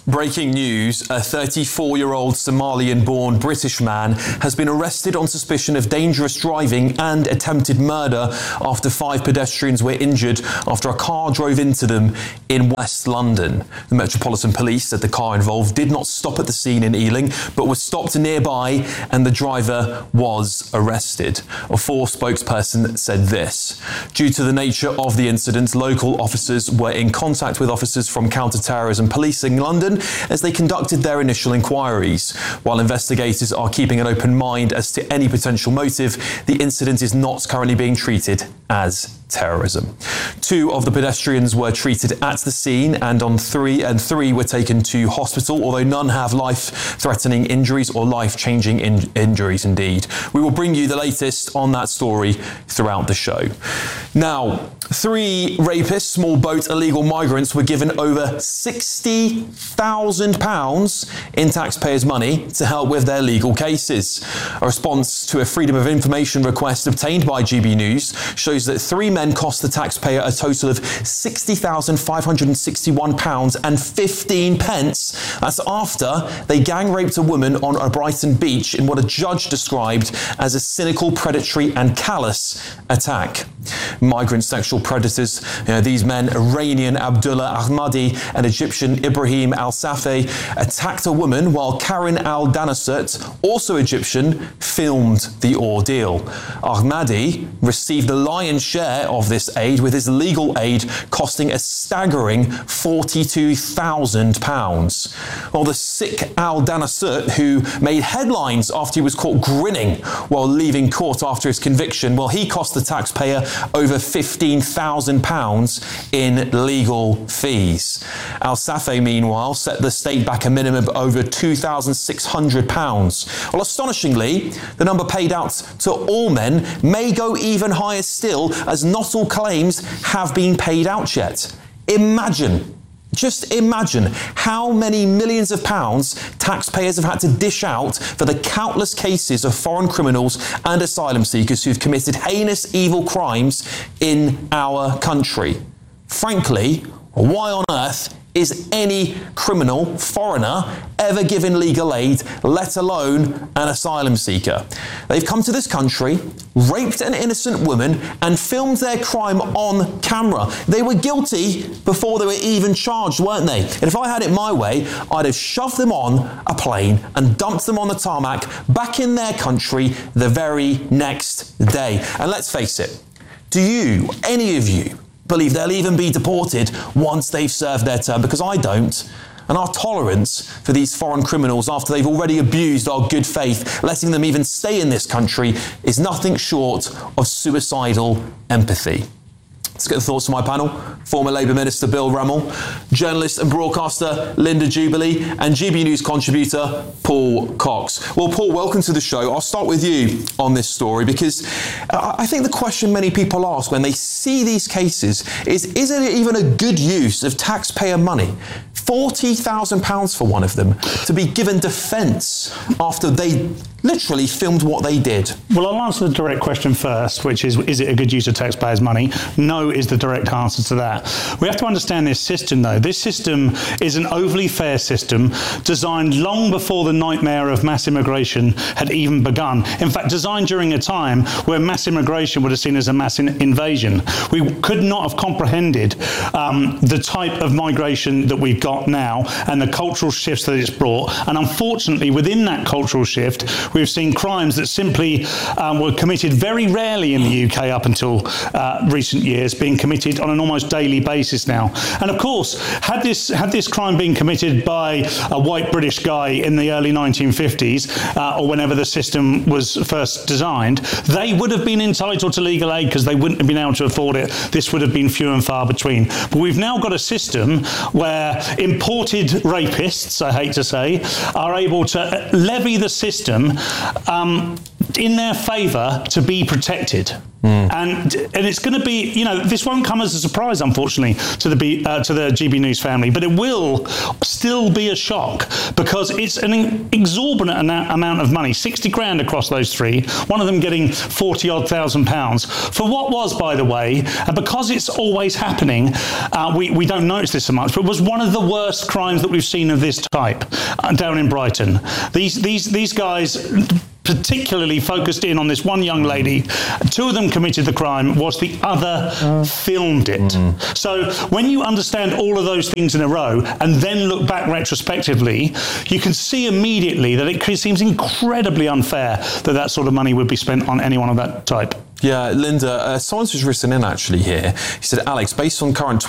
Breaking news, a 34-year-old Somalian-born British man has been arrested on suspicion of dangerous driving and attempted murder after 5 pedestrians were injured after a car drove into them in West London. The Metropolitan Police said the car involved did not stop at the scene in Ealing, but was stopped nearby and the driver was arrested. A Force spokesperson said this: due to the nature of the incident, local officers were in contact with officers from counter-terrorism policing London as they conducted their initial inquiries. While investigators are keeping an open mind as to any potential motive, the incident is not currently being treated as terrorism. 2 of the pedestrians were treated at the scene and 3 were taken to hospital, although none have life-threatening injuries or life-changing injuries indeed. We will bring you the latest on that story throughout the show. Now, 3 rapists, small boat illegal migrants, were given over £60,000 in taxpayers' money to help with their legal cases. A response to a Freedom of Information request obtained by GB News shows that 3 men cost the taxpayer a total of £60,561.15. That's after they gang raped a woman on a Brighton beach in what a judge described as a cynical, predatory and callous attack. Migrant sexual predators, these men, Iranian Abdullah Ahmadi and Egyptian Ibrahim Al-Safeh, attacked a woman while Karen Al-Danasut, also Egyptian, filmed the ordeal. Ahmadi received the lion's share of this aid, with his legal aid costing a staggering £42,000. Well, the sick Al-Danasut, who made headlines after he was caught grinning while leaving court after his conviction, well, he cost the taxpayer over £15,000 in legal fees. Al-Safeh, meanwhile, set the state back a minimum of over £2,600. Well, astonishingly, the number paid out to all men may go even higher still, as not all claims have been paid out yet. Just imagine how many millions of pounds taxpayers have had to dish out for the countless cases of foreign criminals and asylum seekers who've committed heinous, evil crimes in our country. Frankly, why on earth is any criminal, foreigner, ever given legal aid, let alone an asylum seeker? They've come to this country, raped an innocent woman, and filmed their crime on camera. They were guilty before they were even charged, weren't they? And if I had it my way, I'd have shoved them on a plane and dumped them on the tarmac back in their country the very next day. And let's face it, do you, any of you, believe they'll even be deported once they've served their term? Because I don't. And our tolerance for these foreign criminals, after they've already abused our good faith, letting them even stay in this country, is nothing short of suicidal empathy. Let's get the thoughts of my panel. Former Labour Minister Bill Rummel, journalist and broadcaster Linda Jubilee, and GB News contributor Paul Cox. Well, Paul, welcome to the show. I'll start with you on this story, because I think the question many people ask when they see these cases is it even a good use of taxpayer money? £40,000 for one of them to be given defence after they literally filmed what they did. Well, I'll answer the direct question first, which is it a good use of taxpayers' money? No is the direct answer to that. We have to understand this system, though. This system is an overly fair system designed long before the nightmare of mass immigration had even begun. In fact, designed during a time where mass immigration would have seen as a mass invasion. We could not have comprehended the type of migration that we've got now and the cultural shifts that it's brought. And unfortunately, within that cultural shift, we've seen crimes that simply were committed very rarely in the UK up until recent years, being committed on an almost daily basis now. And of course, had this crime been committed by a white British guy in the early 1950s, or whenever the system was first designed, they would have been entitled to legal aid because they wouldn't have been able to afford it. This would have been few and far between. But we've now got a system where imported rapists, I hate to say, are able to levy the system in their favour to be protected. And it's going to be, this won't come as a surprise, unfortunately, to the GB News family, but it will still be a shock because it's an exorbitant amount of money, 60 grand across those three, one of them getting 40-odd thousand pounds for what was, by the way, and because it's always happening, we don't notice this so much, but it was one of the worst crimes that we've seen of this type down in Brighton. These guys particularly focused in on this one young lady. Two of them committed the crime, whilst the other filmed it. So when you understand all of those things in a row and then look back retrospectively, you can see immediately that it seems incredibly unfair that sort of money would be spent on anyone of that type. Yeah, Linda, someone's just written in actually here. He said, Alex, based on current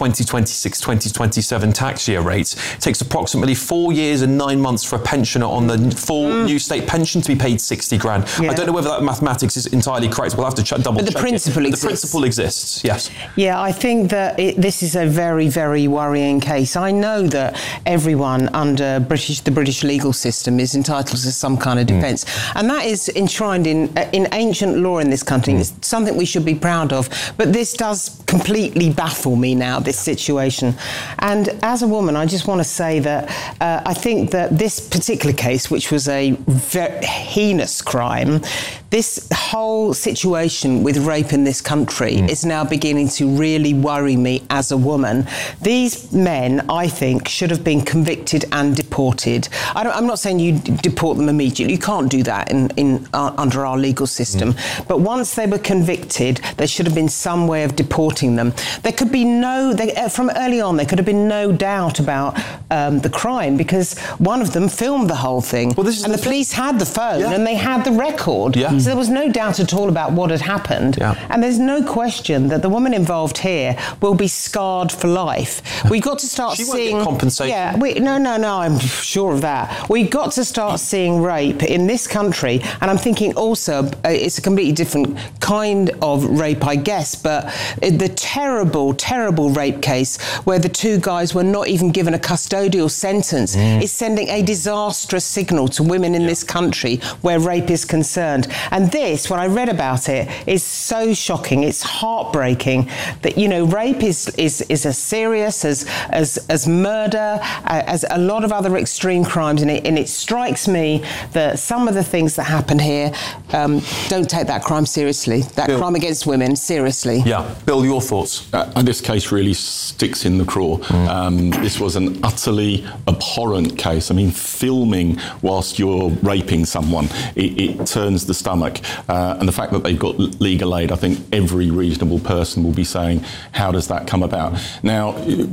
2026-2027 tax year rates, it takes approximately 4 years and 9 months for a pensioner on the full new state pension to be paid 60 grand. Yeah. I don't know whether that mathematics is entirely correct. We'll have to double check. But the principle exists. The principle exists, yes. Yeah, I think that this is a very, very worrying case. I know that everyone under the British legal system is entitled to some kind of defence. And that is enshrined in ancient law in this country. It's something we should be proud of. But this does completely baffle me now, this situation. And as a woman, I just want to say that I think that this particular case, which was a very heinous crime, this whole situation with rape in this country is now beginning to really worry me as a woman. These men, I think, should have been convicted and deported. I'm not saying you deport them immediately. You can't do that under our legal system. But once they were convicted, there should have been some way of deporting them. There could be from early on, there could have been no doubt about the crime because one of them filmed the whole thing. Well, and the police had the phone and they had the record. Yeah. So there was no doubt at all about what had happened. Yeah. And there's no question that the woman involved here will be scarred for life. We've got to start seeing... She won't get compensation. Yeah, no, I'm sure of that. We've got to start seeing rape in this country, and I'm thinking also it's a completely different kind of rape, I guess, but the terrible, terrible rape case where the two guys were not even given a custodial sentence is sending a disastrous signal to women in this country where rape is concerned. And this, when I read about it, is so shocking. It's heartbreaking that, rape is as serious as murder, as a lot of other extreme crimes. And it strikes me that some of the things that happen here don't take that crime seriously, that Bill, crime against women seriously. Yeah. Bill, your thoughts? This case really sticks in the craw. This was an utterly abhorrent case. I mean, filming whilst you're raping someone, it turns the stomach. And the fact that they've got legal aid, I think every reasonable person will be saying, how does that come about? Now,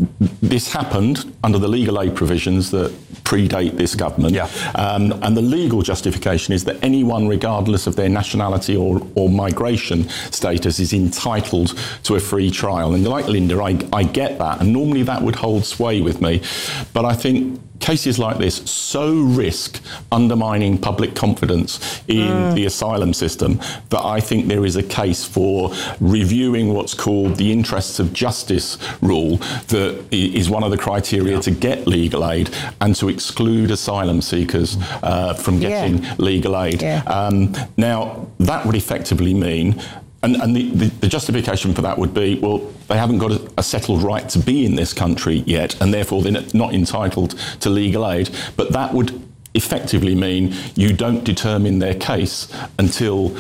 this happened under the legal aid provisions that predate this government. Yeah. And the legal justification is that anyone, regardless of their nationality or migration status, is entitled to a free trial. And like Linda, I get that. And normally that would hold sway with me. But I think cases like this so risk undermining public confidence in the asylum system that I think there is a case for reviewing what's called the interests of justice rule that is one of the criteria to get legal aid and to exclude asylum seekers from getting legal aid. Now, that would effectively mean and the justification for that would be, well, they haven't got a settled right to be in this country yet, and therefore they're not entitled to legal aid. But that would effectively mean you don't determine their case until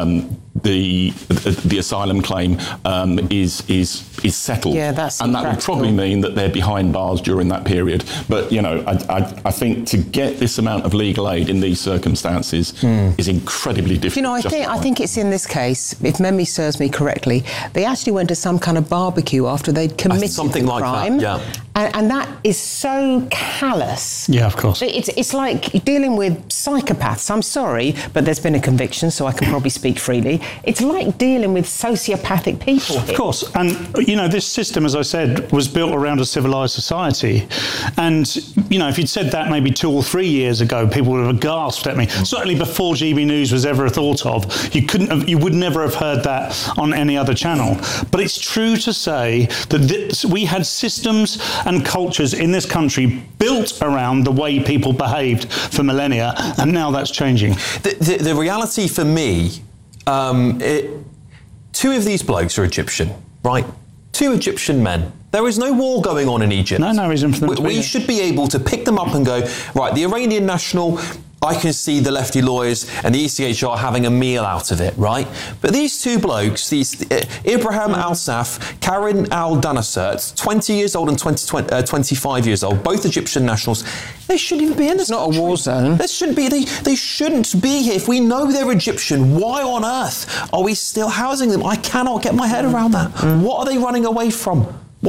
the asylum claim is settled. Yeah, that's and that would probably mean that they're behind bars during that period. But I think to get this amount of legal aid in these circumstances is incredibly difficult. I think it's in this case, if memory serves me correctly, they actually went to some kind of barbecue after they'd committed something the crime. Like that, yeah. And that is so callous. Yeah, of course. It's like dealing with psychopaths. I'm sorry, but there's been a conviction, so I can probably speak freely. It's like dealing with sociopathic people here. Of course. And, this system, as I said, was built around a civilised society. And, if you'd said that maybe 2 or 3 years ago, people would have gasped at me. Certainly before GB News was ever thought of, you would never have heard that on any other channel. But it's true to say that we had systems and cultures in this country built around the way people behaved for millennia, and now that's changing. The reality for me, 2 of these blokes are Egyptian, right? 2 Egyptian men. There is no war going on in Egypt. No reason for them to be We there. should be able to pick them up and go, right, the Iranian national, I can see the lefty lawyers and the ECHR having a meal out of it, right? But these 2 blokes, Ibrahim Al-Saf, Karim Al-Danasert, 20 years old and 25 years old, both Egyptian nationals, they shouldn't even be in this Not country. a war zone. They shouldn't be here. If we know they're Egyptian, why on earth are we still housing them? I cannot get my head around that. What are they running away from?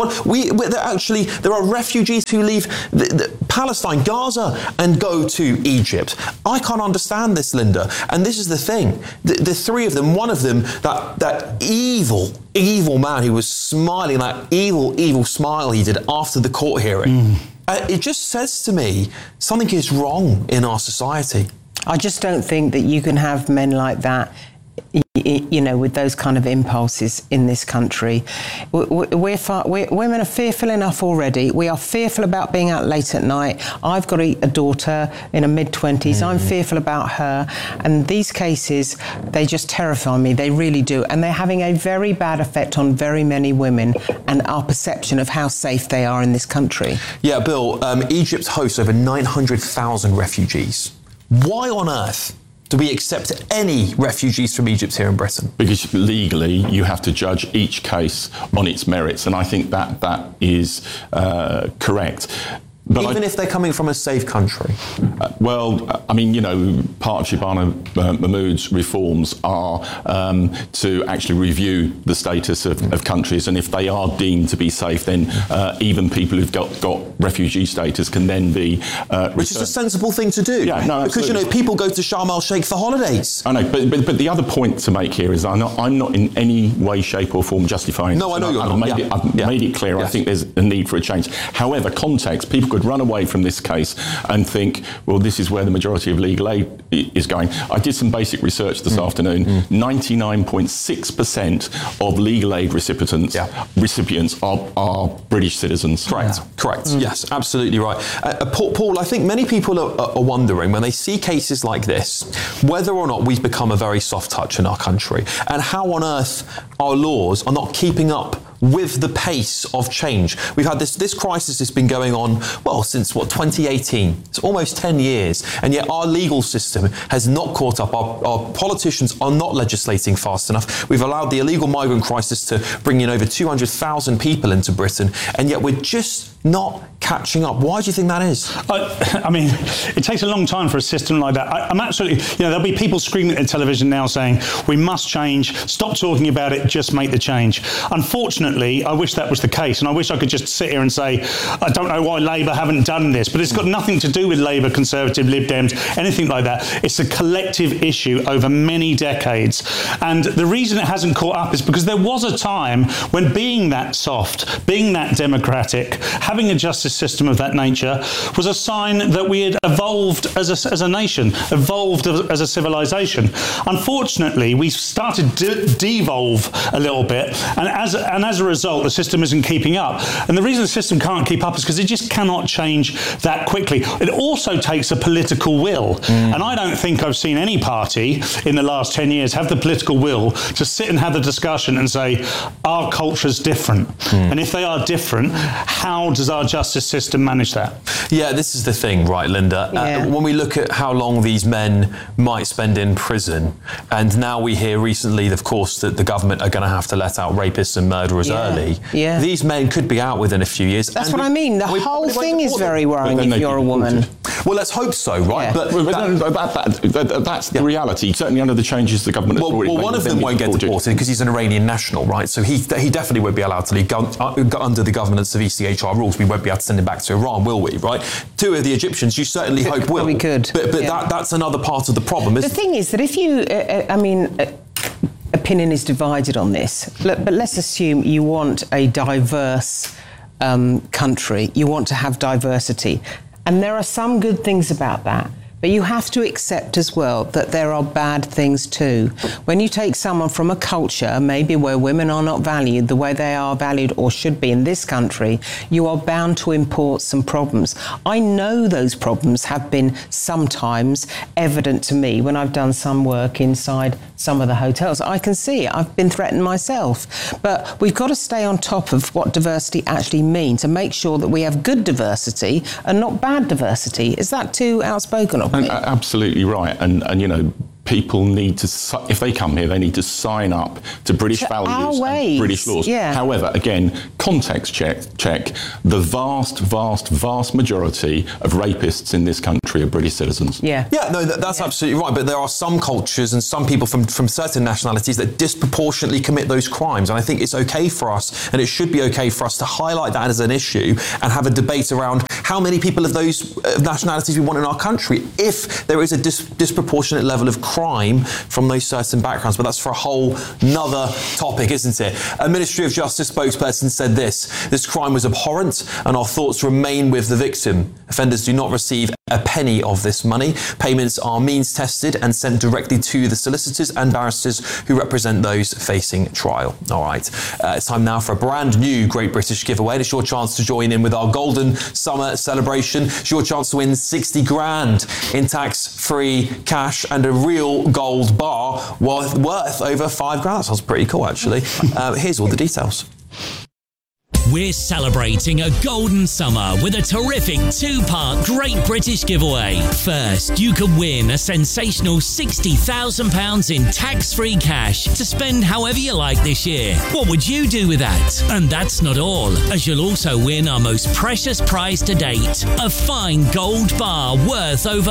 There are refugees who leave Palestine, Gaza, and go to Egypt. I can't understand this, Linda. And this is the thing. The 3 of them, one of them, that evil man who was smiling, that evil smile he did after the court hearing. It just says to me, something is wrong in our society. I just don't think that you can have men like that, you know, with those kind of impulses in this country. Women are fearful enough already. We are fearful about being out late at night. I've got a daughter in her mid-20s. I'm fearful about her. And these cases, they just terrify me. They really do. And they're having a very bad effect on very many women and our perception of how safe they are in this country. Yeah, Bill, Egypt hosts over 900,000 refugees. Why on earth do we accept any refugees from Egypt here in Britain? Because legally, you have to judge each case on its merits, and I think that is correct. But Even if they're coming from a safe country? I mean, you know, part of Shabana Mahmood's reforms are to actually review the status of countries, and if they are deemed to be safe, then even people who've got refugee status can then be Which is a sensible thing to do. Yeah, no, because, you know, people go to Sharm el-Sheikh for holidays. I know, but the other point to make here is I'm not in any way, shape or form justifying No, this. I know you're not. I've made it clear. Yes. I think there's a need for a change. However, context, people could run away from this case and think, well, this is where the majority of legal aid is going. I did some basic research this afternoon. 99.6% of legal aid recipients are British citizens. Correct. Yes, absolutely right. Paul, I think many people are wondering when they see cases like this, whether or not we've become a very soft touch in our country and how on earth our laws are not keeping up with the pace of change. We've had this crisis has been going on, well, since 2018. It's almost 10 years. And yet our legal system has not caught up. Our politicians are not legislating fast enough. We've allowed the illegal migrant crisis to bring in over 200,000 people into Britain. And yet we're just not catching up. Why do you think that is? I mean, it takes a long time for a system like that. I'm absolutely, you know, there'll be people screaming at television now saying, we must change, stop talking about it, just make the change. Unfortunately, I wish that was the case, and I wish I could just sit here and say, I don't know why Labour haven't done this, but it's got nothing to do with Labour, Conservative, Lib Dems, anything like that. It's a collective issue over many decades. And the reason it hasn't caught up is because there was a time when being that soft, being that democratic, having a justice system of that nature was a sign that we had evolved as a nation, evolved as a civilization. Unfortunately, we started to devolve a little bit, and as a result, the system isn't keeping up. And the reason the system can't keep up is because it just cannot change that quickly. It also takes a political will, and I don't think I've seen any party in the last 10 years have the political will to sit and have the discussion and say, our culture's different. And if they are different, how does our justice system manage that? Yeah, this is the thing, right, Linda? Yeah. When we look at how long these men might spend in prison, and now we hear recently, of course, that the government are going to have to let out rapists and murderers early. Yeah. These men could be out within a few years. That's what I mean. The whole thing is very worrying if you're a woman. Well, let's hope so, right? Yeah. But that's the reality. Certainly under the changes the government has already made. one of them won't get deported because he's an Iranian national, right? So he definitely won't be allowed to leave under the governance of ECHR rules. We won't be able to send him back to Iran, will we? Right? 2 of the Egyptians, you certainly hope will. We could. But that's another part of the problem. The thing is that if you, opinion is divided on this, but let's assume you want a diverse country. You want to have diversity. And there are some good things about that. But you have to accept as well that there are bad things too. When you take someone from a culture, maybe where women are not valued the way they are valued or should be in this country, you are bound to import some problems. I know those problems have been sometimes evident to me when I've done some work inside some of the hotels. I can see it. I've been threatened myself. But we've got to stay on top of what diversity actually means and make sure that we have good diversity and not bad diversity. Is that too outspoken of me? Absolutely right. And you know, people need to, if they come here, they need to sign up to British values and British laws. Yeah. However, again, context check, the vast majority of rapists in this country are British citizens. Yeah. Yeah, no, that's absolutely right. But there are some cultures and some people from certain nationalities that disproportionately commit those crimes. And I think it's okay for us, and it should be okay for us to highlight that as an issue and have a debate around how many people of those nationalities we want in our country if there is a disproportionate level of crime from those certain backgrounds. But that's for a whole nother topic, isn't it? A Ministry of Justice spokesperson said this crime was abhorrent and our thoughts remain with the victim. Offenders do not receive a penny of this money. Payments are means tested and sent directly to the solicitors and barristers who represent those facing trial. All right, it's time now for a brand new Great British giveaway. It's your chance to join in with our golden summer celebration. It's your chance to win 60 grand in tax-free cash and a real gold bar worth over 5 grand. That sounds pretty cool, actually. Here's all the details. We're celebrating a golden summer with a terrific 2-part Great British giveaway. First, you could win a sensational £60,000 in tax-free cash to spend however you like this year. What would you do with that? And that's not all, as you'll also win our most precious prize to date, a fine gold bar worth over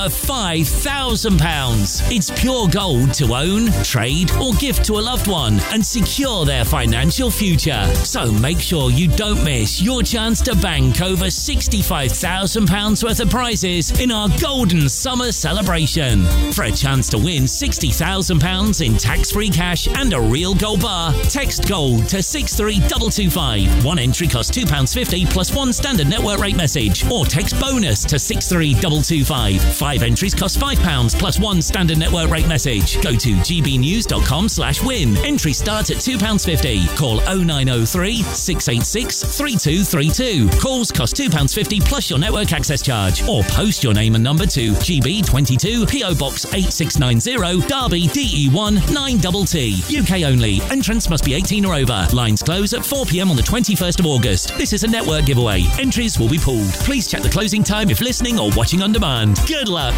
£5,000. It's pure gold to own, trade or gift to a loved one and secure their financial future. So make sure you don't miss your chance to bank over £65,000 worth of prizes in our golden summer celebration. For a chance to win £60,000 in tax-free cash and a real gold bar, text GOLD to 63225. One entry costs £2.50 plus one standard network rate message, or text BONUS to 63225. 5 entries cost £5 plus one standard network rate message. Go to gbnews.com/win. Entries start at £2.50. Call 0903 686 3232. Calls cost £2.50 plus your network access charge, or post your name and number to GB22 PO Box 8690 Derby DE1 9TT. UK only. Entrance must be 18 or over. Lines close at 4 p.m. on the 21st of August. This is a network giveaway. Entries will be pooled. Please check the closing time if listening or watching on demand. Good luck.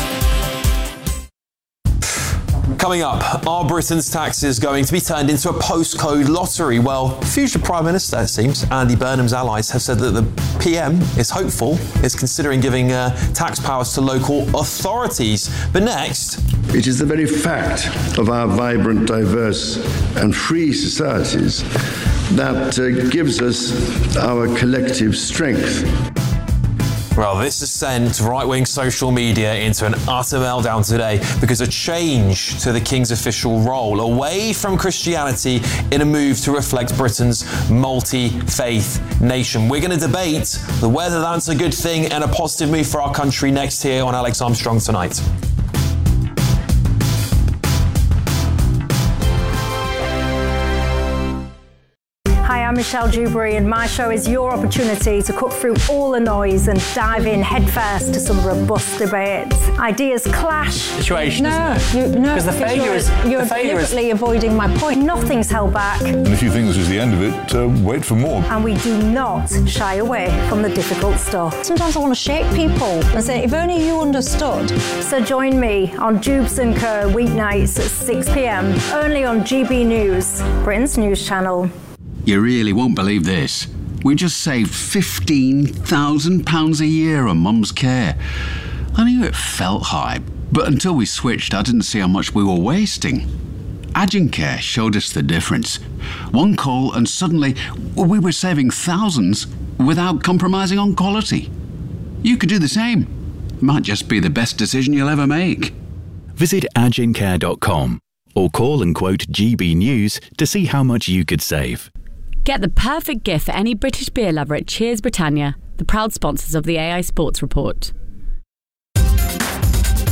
Coming up, are Britain's taxes going to be turned into a postcode lottery? Well, future Prime Minister, it seems, Andy Burnham's allies have said that the PM is hopeful, is considering giving tax powers to local authorities. But next... It is the very fact of our vibrant, diverse and free societies that gives us our collective strength. Well, this has sent right-wing social media into an utter meltdown today because a change to the King's official role away from Christianity in a move to reflect Britain's multi-faith nation. We're going to debate whether that's a good thing and a positive move for our country next here on Alex Armstrong Tonight. Hi, I'm Michelle Dewberry, and my show is your opportunity to cut through all the noise and dive in headfirst to some robust debates. Ideas clash. Situation, No, because the failure is you're deliberately avoiding my point. Nothing's held back, And if you think this is the end of it, wait for more. and we do not shy away from the difficult stuff. Sometimes I want to shake people and say, if only you understood. So join me on Jubes & Co. weeknights at 6 p.m. only on GB News, Britain's news channel. You really won't believe this. We just saved £15,000 a year on Mum's care. I knew it felt high, but until we switched, I didn't see how much we were wasting. Agencare showed us the difference. One call and suddenly we were saving thousands without compromising on quality. You could do the same. It might just be the best decision you'll ever make. Visit agencare.com or call and quote GB News to see how much you could save. Get the perfect gift for any British beer lover at Cheers Britannia, the proud sponsors of the AI Sports Report.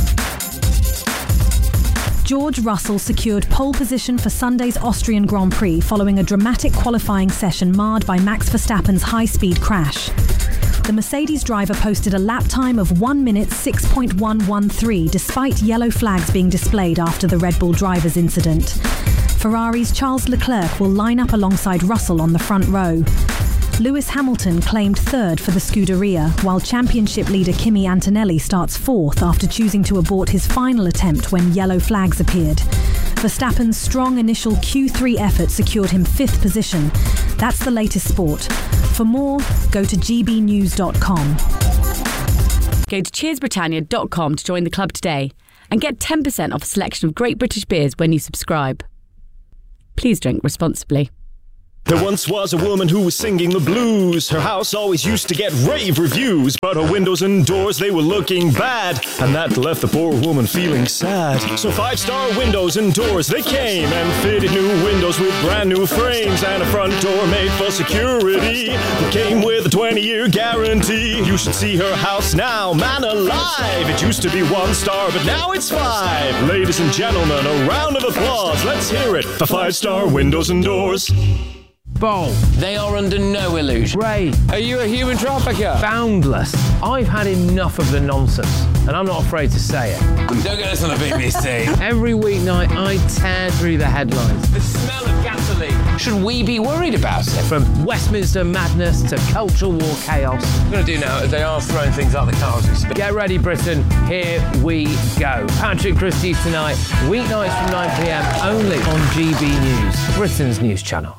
George Russell secured pole position for Sunday's Austrian Grand Prix following a dramatic qualifying session marred by Max Verstappen's high-speed crash. The Mercedes driver posted a lap time of 1 minute 6.113 despite yellow flags being displayed after the Red Bull drivers incident. Ferrari's Charles Leclerc will line up alongside Russell on the front row. Lewis Hamilton claimed third for the Scuderia, while championship leader Kimi Antonelli starts fourth after choosing to abort his final attempt when yellow flags appeared. Verstappen's strong initial Q3 effort secured him fifth position. That's the latest sport. For more, go to gbnews.com. Go to cheersbritannia.com to join the club today and get 10% off a selection of great British beers when you subscribe. Please drink responsibly. There once was a woman who was singing the blues. Her house always used to get rave reviews, but her windows and doors, they were looking bad, and that left the poor woman feeling sad. So 5-star windows and doors, they came and fitted new windows with brand new frames and a front door made for security. It came with a 20-year guarantee. You should see her house now, man alive. It used to be 1 star, but now it's 5. Ladies and gentlemen, a round of applause. Let's hear it for 5-star windows and doors. Bold. They are under no illusion. Ray, are you a human trafficker? Boundless. I've had enough of the nonsense, and I'm not afraid to say it. Don't get us on the BBC. Every weeknight, I tear through the headlines. The smell of gasoline. Should we be worried about it? From Westminster madness to cultural war chaos. What I'm going to do now is they are throwing things out the car as we speak. Get ready, Britain. Here we go. Patrick Christie's tonight, weeknights from 9 p.m, only on GB News, Britain's news channel.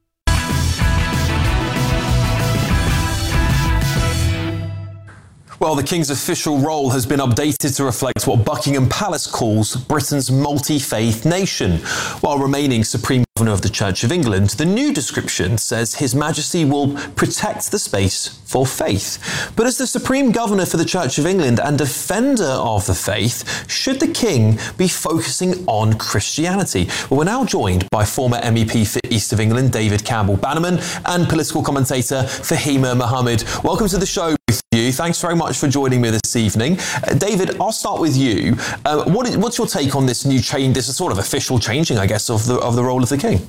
Well, the King's official role has been updated to reflect what Buckingham Palace calls Britain's multi-faith nation. While remaining Supreme Governor of the Church of England, the new description says His Majesty will protect the space for faith. But as the Supreme Governor for the Church of England and defender of the faith, should the King be focusing on Christianity? Well, we're now joined by former MEP for East of England, David Campbell-Bannerman, and political commentator Fahima Mohammed. Welcome to the show, both of you. Thanks very much for joining me this evening. David, I'll start with you. What's your take on this new change, this sort of official changing, I guess, of the role of the King?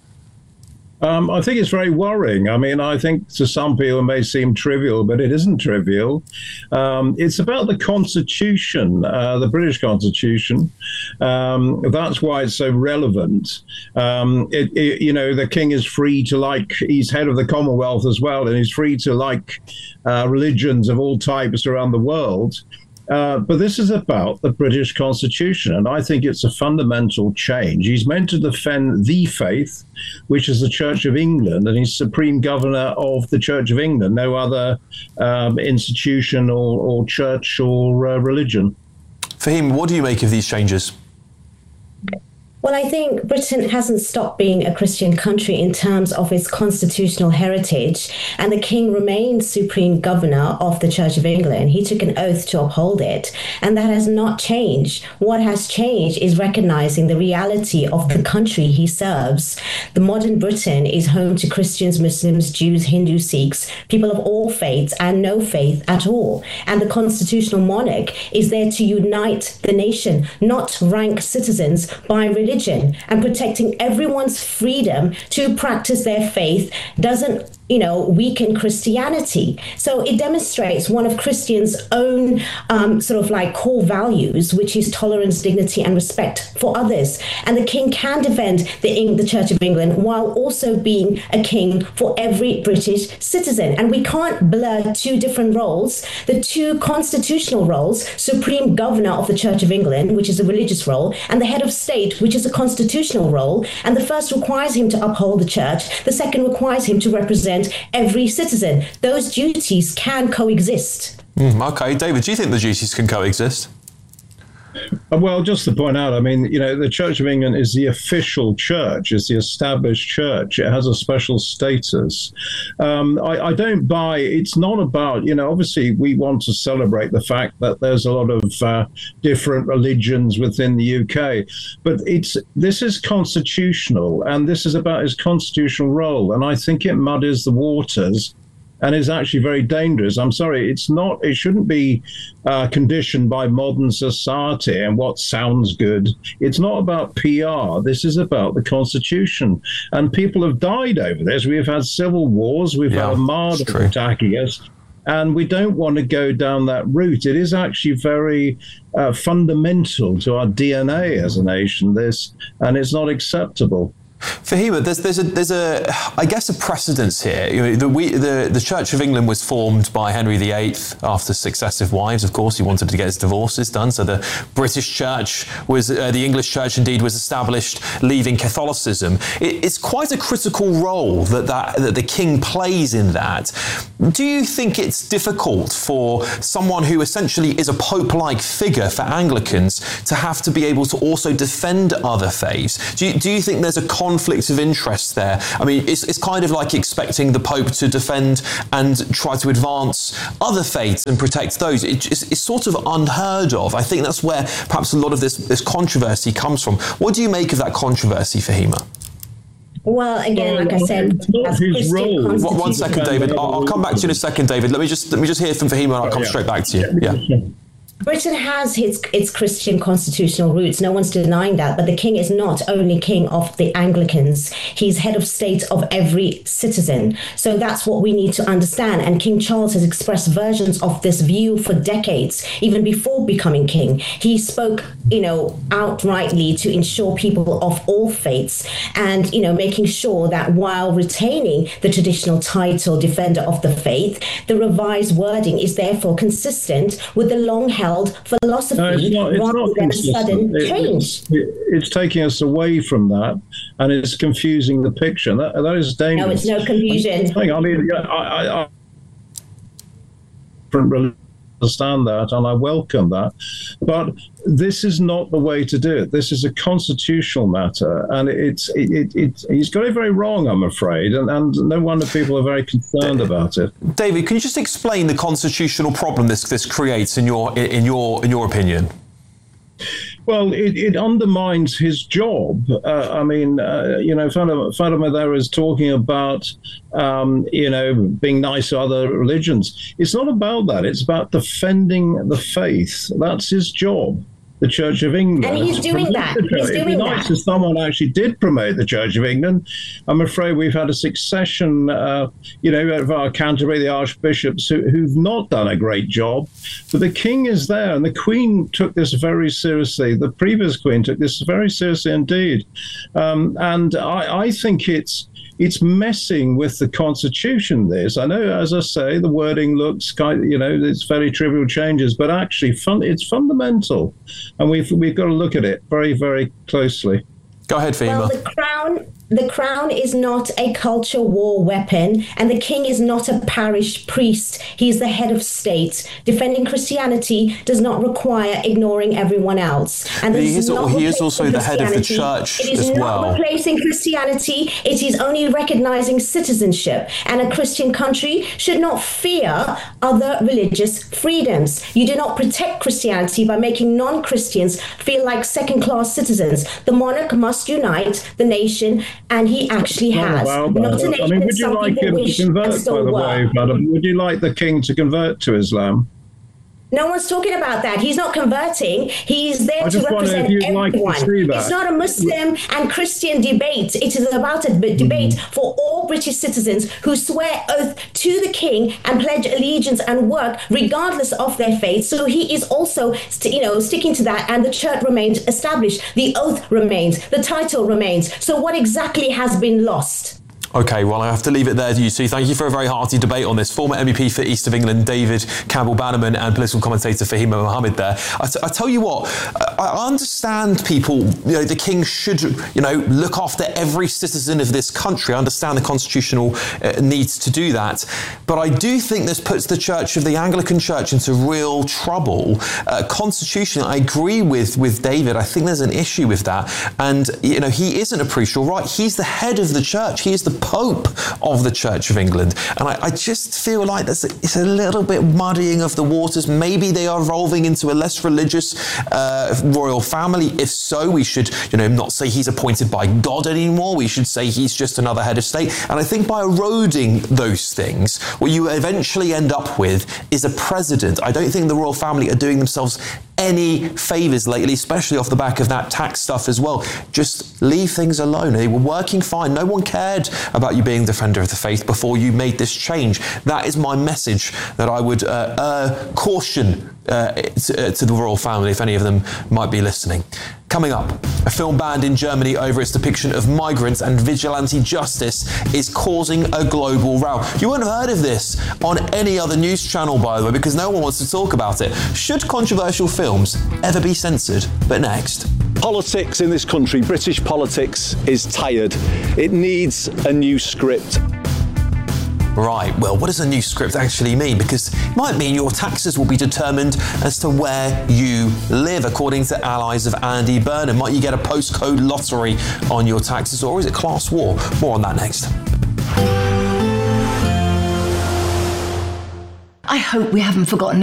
I think it's very worrying. I mean, I think to some people it may seem trivial, but it isn't trivial. It's about the Constitution, the British Constitution. That's why it's so relevant. The King is free to he's head of the Commonwealth as well, and he's free to religions of all types around the world. But this is about the British Constitution, and I think it's a fundamental change. He's meant to defend the faith, which is the Church of England, and he's Supreme Governor of the Church of England, no other institution or church or religion. Fahim, what do you make of these changes? Well, I think Britain hasn't stopped being a Christian country in terms of its constitutional heritage, and the King remains Supreme Governor of the Church of England. He took an oath to uphold it, and that has not changed. What has changed is recognizing the reality of the country he serves. The modern Britain is home to Christians, Muslims, Jews, Hindus, Sikhs, people of all faiths and no faith at all. And the constitutional monarch is there to unite the nation, not rank citizens by religion. And protecting everyone's freedom to practice their faith doesn't, weaken Christianity. So it demonstrates one of Christians' own core values, which is tolerance, dignity, and respect for others. And the King can defend the Church of England while also being a king for every British citizen. And we can't blur two different roles. The two constitutional roles, Supreme Governor of the Church of England, which is a religious role, and the head of state, which is a constitutional role. And the first requires him to uphold the church. The second requires him to represent every citizen. Those duties can coexist. Okay, David, do you think the duties can coexist? Well, just to point out, I mean, the Church of England is the official church, it's the established church. It has a special status. I don't buy, it's not about, obviously we want to celebrate the fact that there's a lot of different religions within the UK, but this is constitutional, and this is about his constitutional role, and I think it muddies the waters. and is actually very dangerous. I'm sorry, it shouldn't be conditioned by modern society and what sounds good. It's not about PR. This is about the Constitution. And people have died over this. We've had civil wars. We've had Armada attacking us. And we don't want to go down that route. It is actually very fundamental to our DNA as a nation, and it's not acceptable. Fahima, there's I guess a precedence here. The Church of England was formed by Henry VIII after successive wives. Of course, he wanted to get his divorces done. So the British Church the English Church indeed was established, leaving Catholicism. It's quite a critical role that the King plays in that. Do you think it's difficult for someone who essentially is a Pope-like figure for Anglicans to have to be able to also defend other faiths? Do you think there's a conflict of interest there? I mean, it's kind of like expecting the Pope to defend and try to advance other faiths and protect those. It's sort of unheard of. I think that's where perhaps a lot of this controversy comes from. What do you make of that controversy, Fahima? Well, again, like I said, his role. 1 second, David. I'll come back to you in a second, David. Let me just hear from Fahima, and I'll come straight back to you. Yeah. Britain has its Christian constitutional roots. No one's denying that. But the king is not only king of the Anglicans. He's head of state of every citizen. So that's what we need to understand. And King Charles has expressed versions of this view for decades, even before becoming king. He spoke, outrightly to ensure people of all faiths and, making sure that while retaining the traditional title defender of the faith, the revised wording is therefore consistent with the long-held philosophy rather than a sudden change. It's taking us away from that, and it's confusing the picture. That is dangerous. No, it's no confusion. I mean, I understand that, and I welcome that, but this is not the way to do it. This is a constitutional matter, and he's got it very wrong, I'm afraid, and no wonder people are very concerned about it. David, can you just explain the constitutional problem this creates in your opinion? Well, it undermines his job. Fatima there is talking about, being nice to other religions. It's not about that. It's about defending the faith. That's his job. The Church of England. And he's doing that. It'd be nice if someone actually did promote the Church of England. I'm afraid we've had a succession, of our Canterbury, the archbishops, who've not done a great job. But the king is there, and the Queen took this very seriously. The previous Queen took this very seriously indeed. And I think it's messing with the Constitution, this. I know, as I say, the wording looks it's very trivial changes, but actually it's fundamental. And we've got to look at it very, very closely. Go ahead, Fahima. Well, the crown is not a culture war weapon, and the king is not a parish priest. He's the head of state. Defending Christianity does not require ignoring everyone else. And he is also the head of the church as well. It is not replacing Christianity. It is only recognizing citizenship. And a Christian country should not fear other religious freedoms. You do not protect Christianity by making non-Christians feel like second-class citizens. The monarch must unite the nation, and he actually has. Not a nation. Would you like him to convert, by the way, madam? Would you like the king to convert to Islam? No one's talking about that. He's not converting. He's there to represent everyone. It's not a Muslim and Christian debate. It is about a debate for all British citizens who swear oath to the king and pledge allegiance and work regardless of their faith. So he is also, sticking to that, and the church remains established. The oath remains. The title remains. So what exactly has been lost? OK, well, I have to leave it there, you two. Thank you for a very hearty debate on this. Former MEP for East of England, David Campbell-Bannerman, and political commentator Fahima Mohammed there. I tell you what, I understand people, the king should, look after every citizen of this country. I understand the constitutional needs to do that. But I do think this puts the Church of the Anglican Church into real trouble. Constitutionally, I agree with David. I think there's an issue with that. And, he isn't a priest, you're right. He's the head of the church. He is the Pope of the Church of England. And I just feel like it's a little bit muddying of the waters. Maybe they are evolving into a less religious royal family. If so, we should, not say he's appointed by God anymore. We should say he's just another head of state. And I think by eroding those things, what you eventually end up with is a president. I don't think the royal family are doing themselves any favours lately, especially off the back of that tax stuff as well. Just leave things alone. They were working fine. No one cared about you being a defender of the faith before you made this change. That is my message that I would caution to the royal family, if any of them might be listening. Coming up, a film banned in Germany over its depiction of migrants and vigilante justice is causing a global row. You won't have heard of this on any other news channel, by the way, because no one wants to talk about it. Should controversial films ever be censored? But next. Politics in this country, British politics, is tired. It needs a new script. Right, well, what does a new script actually mean? Because it might mean your taxes will be determined as to where you live, according to allies of Andy Burnham. Might you get a postcode lottery on your taxes, or is it class war? More on that next. I hope we haven't forgotten